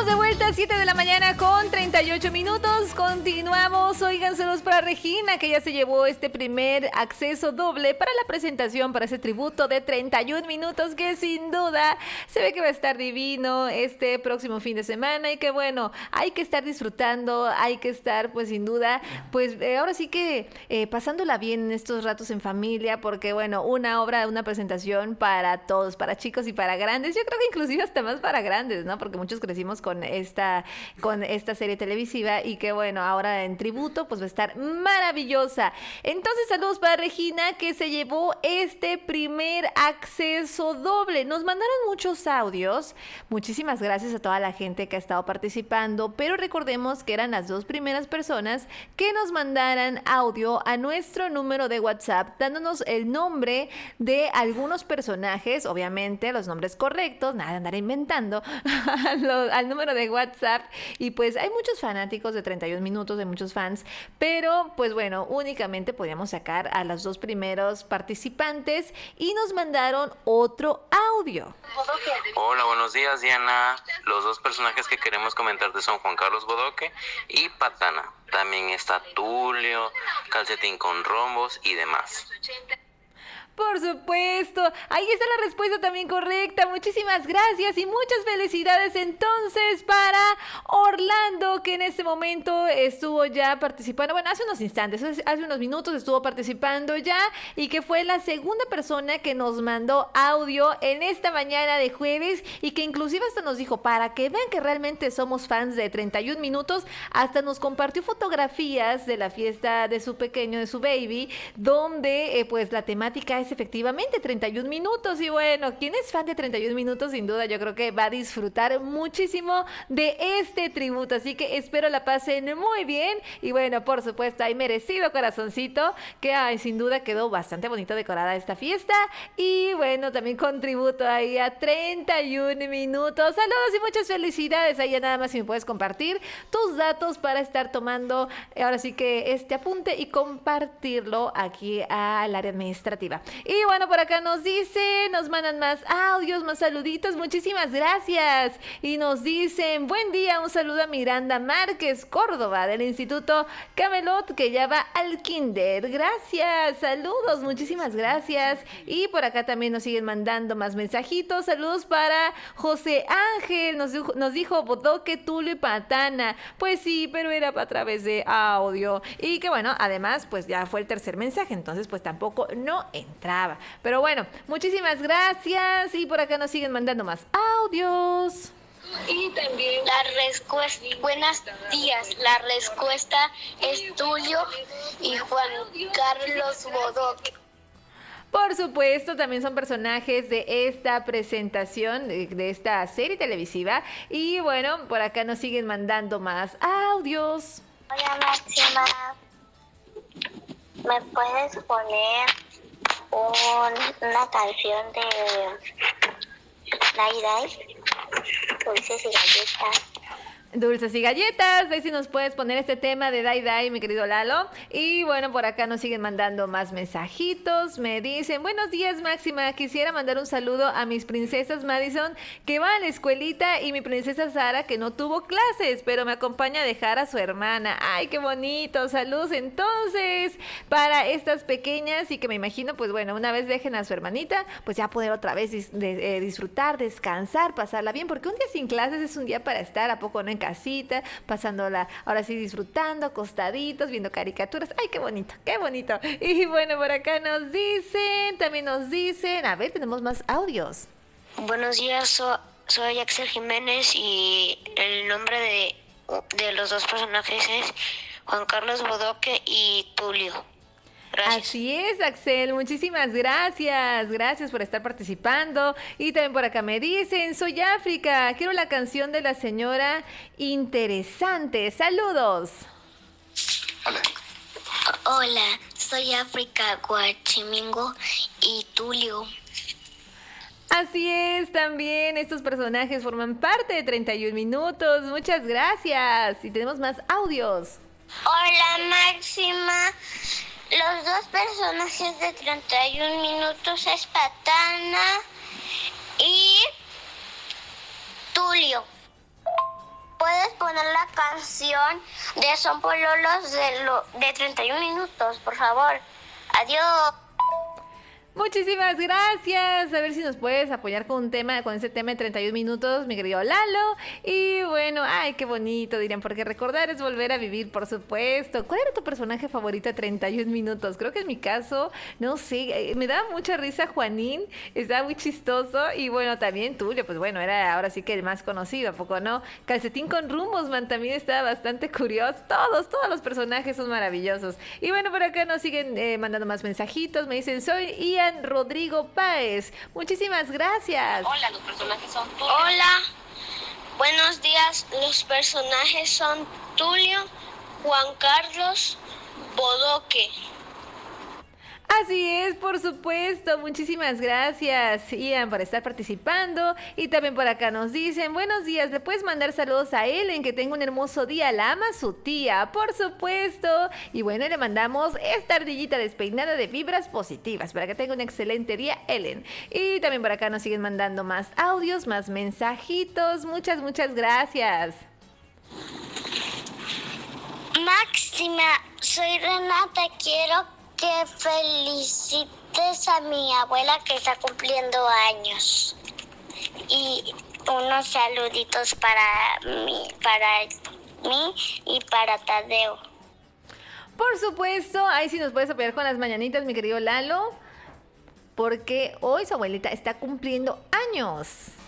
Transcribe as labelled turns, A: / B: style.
A: Estamos de vuelta a 7 de la mañana con 38 minutos. Continuamos. Oigan, saludos para Regina, que ya se llevó este primer acceso doble para la presentación, para ese tributo de 31 minutos, que sin duda se ve que va a estar divino este próximo fin de semana. Y que bueno, hay que estar disfrutando, hay que estar pues sin duda, pues ahora sí que pasándola bien en estos ratos en familia, porque bueno, una presentación para todos, para chicos y para grandes. Yo creo que inclusive hasta más para grandes, ¿no? Porque muchos crecimos con esta serie televisiva y que bueno, ahora en tributo pues va a estar maravillosa. Entonces, saludos para Regina, que se llevó este primer acceso doble. Nos mandaron muchos audios. Muchísimas gracias a toda la gente que ha estado participando, pero recordemos que eran las dos primeras personas que nos mandaran audio a nuestro número de WhatsApp, dándonos el nombre de algunos personajes, obviamente los nombres correctos, nada de andar inventando, al número de WhatsApp. Y pues hay muchos fanáticos de 31 minutos, de muchos fans, pero pues bueno, únicamente podíamos sacar a los dos primeros participantes y nos mandaron otro audio.
B: Hola, buenos días, Diana. Los dos personajes que queremos comentarte son Juan Carlos Bodoque y Patana. También está Tulio, Calcetín con Rombos y demás.
A: Por supuesto, ahí está la respuesta también correcta. Muchísimas gracias y muchas felicidades entonces para Orlando, que en este momento estuvo ya participando, bueno, hace unos instantes, hace unos minutos estuvo participando ya, y que fue la segunda persona que nos mandó audio en esta mañana de jueves, y que inclusive hasta nos dijo, para que vean que realmente somos fans de 31 minutos, hasta nos compartió fotografías de la fiesta de su pequeño, de su baby, donde pues la temática es efectivamente 31 minutos. Y bueno, quien es fan de 31 minutos, sin duda yo creo que va a disfrutar muchísimo de este tributo, así que espero la pasen muy bien. Y bueno, por supuesto, hay merecido corazoncito, que sin duda quedó bastante bonito decorada esta fiesta. Y bueno, también con tributo ahí a 31 minutos. Saludos y muchas felicidades. Ahí ya nada más si me puedes compartir tus datos para estar tomando ahora sí que este apunte y compartirlo aquí al área administrativa. Y bueno, por acá nos mandan más audios, más saluditos, muchísimas gracias. Y nos dicen, buen día, un saludo a Miranda Márquez Córdoba del Instituto Camelot, que ya va al kinder. Gracias, saludos, muchísimas gracias. Y por acá también nos siguen mandando más mensajitos. Saludos para José Ángel, nos dijo Bodoque, Tulio y Patana. Pues sí, pero era a través de audio. Y que bueno, además pues ya fue el tercer mensaje, entonces pues tampoco no entraba. Pero bueno, muchísimas gracias. Y por acá nos siguen mandando más audios.
C: Y también la respuesta, buenos días, la respuesta es Tulio y Juan Carlos Bodoque.
A: Por supuesto, también son personajes de esta presentación, de esta serie televisiva. Y bueno, por acá nos siguen mandando más audios.
C: Hola Máxima, ¿me puedes poner una canción de Day Day? Dulces y galletas.
A: Dulces y galletas, ahí sí nos puedes poner este tema de Dai Dai, mi querido Lalo. Y bueno, por acá nos siguen mandando más mensajitos. Me dicen, buenos días Máxima, quisiera mandar un saludo a mis princesas Madison, que va a la escuelita, y mi princesa Sara, que no tuvo clases, pero me acompaña a dejar a su hermana. Ay, qué bonito, saludos entonces para estas pequeñas, y que me imagino, pues bueno, una vez dejen a su hermanita, pues ya poder otra vez disfrutar, descansar, pasarla bien, porque un día sin clases es un día para estar, ¿a poco no? En casita, pasándola, ahora sí disfrutando, acostaditos, viendo caricaturas. ¡Ay, qué bonito, qué bonito! Y bueno, por acá también nos dicen, a ver, tenemos más audios.
C: Buenos días, soy Axel Jiménez y el nombre de los dos personajes es Juan Carlos Bodoque y Tulio. Gracias.
A: Así es, Axel, muchísimas gracias. Gracias por estar participando. Y también por acá me dicen, soy África, quiero la canción de la señora Interesante. Saludos.
C: Hola, soy África Guachimingo y Tulio.
A: Así es, también estos personajes forman parte de 31 minutos. Muchas gracias. Y tenemos más audios.
C: Hola, Máxima. Los dos personajes de 31 minutos es Patana y Tulio.
D: puedes poner la canción de Son Pololos de 31 minutos, por favor. Adiós.
A: Muchísimas gracias. A ver si nos puedes apoyar con ese tema de 31 minutos, mi querido Lalo. Y bueno, ay, qué bonito, dirían, porque recordar es volver a vivir, por supuesto. ¿Cuál era tu personaje favorito de 31 minutos? Creo que en mi caso, no sé, me daba mucha risa Juanín, estaba muy chistoso. Y bueno, también Tulio, pues bueno, era ahora sí que el más conocido, ¿a poco no? Calcetín con Rumbos, man, también estaba bastante curioso. Todos los personajes son maravillosos. Y bueno, por acá nos siguen mandando más mensajitos. Me dicen, soy Ian Rodrigo Páez. Muchísimas gracias.
C: Hola, los personajes son Tulio.
D: Hola, buenos días. Los personajes son Tulio, Juan Carlos, Bodoque.
A: Así es, por supuesto. Muchísimas gracias, Ian, por estar participando. Y también por acá nos dicen, buenos días, ¿le puedes mandar saludos a Ellen? Que tenga un hermoso día, la ama su tía, por supuesto. Y bueno, le mandamos esta ardillita despeinada de vibras positivas para que tenga un excelente día, Ellen. Y también por acá nos siguen mandando más audios, más mensajitos. Muchas gracias.
D: Máxima, soy Renata, quiero que felicites a mi abuela que está cumpliendo años. Y unos saluditos para mí y para Tadeo.
A: Por supuesto, ahí sí nos puedes apoyar con las mañanitas, mi querido Lalo, porque hoy su abuelita está cumpliendo años.